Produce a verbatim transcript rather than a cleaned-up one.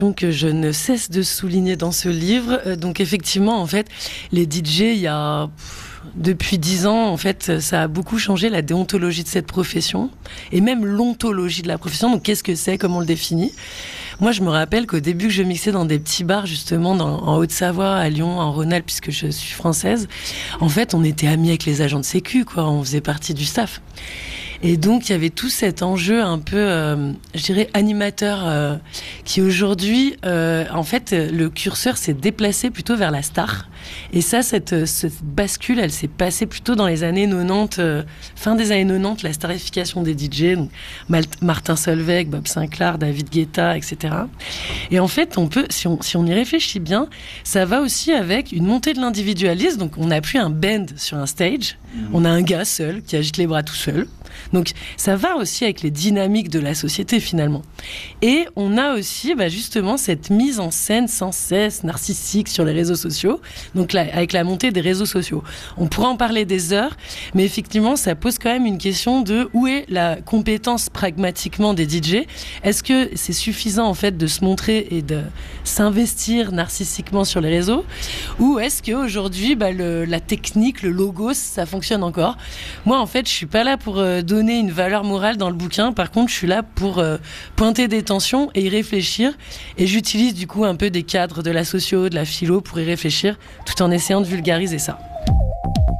Donc je ne cesse de souligner dans ce livre. Euh, donc effectivement, en fait, les D J, il y a... Depuis dix ans, en fait, ça a beaucoup changé la déontologie de cette profession et même l'ontologie de la profession. Donc, qu'est-ce que c'est, comment on le définit ? Moi, je me rappelle qu'au début, que je mixais dans des petits bars, justement, dans, en Haute-Savoie, à Lyon, en Rhône-Alpes, puisque je suis française. En fait, on était amis avec les agents de sécu, quoi. On faisait partie du staff. Et donc, il y avait tout cet enjeu un peu, euh, je dirais, animateur, euh, qui aujourd'hui, euh, en fait, le curseur s'est déplacé plutôt vers la star. Et ça, cette, cette bascule, elle s'est passée plutôt dans les années quatre-vingt-dix, euh, fin des années quatre-vingt-dix, la starification des D J, donc Martin Solveig, Bob Sinclair, David Guetta, et cetera. Et en fait, on peut, si on, si on y réfléchit bien, ça va aussi avec une montée de l'individualisme. Donc, on n'a plus un band sur un stage, mmh. on a un gars seul qui agite les bras tout seul. Donc, ça va aussi avec les dynamiques de la société, finalement. Et on a aussi, bah, justement, cette mise en scène sans cesse narcissique sur les réseaux sociaux. Donc, là, avec la montée des réseaux sociaux. On pourra en parler des heures, mais effectivement, ça pose quand même une question de où est la compétence pragmatiquement des D J ? Est-ce que c'est suffisant, en fait, de se montrer et de s'investir narcissiquement sur les réseaux ? Ou est-ce qu'aujourd'hui, bah, le, la technique, le logo, ça fonctionne encore ? Moi, en fait, je suis pas là pour euh, donner une valeur morale dans le bouquin. Par contre, je suis là pour euh, pointer des tensions et y réfléchir. Et j'utilise du coup un peu des cadres de la socio, de la philo pour y réfléchir, tout en essayant de vulgariser ça.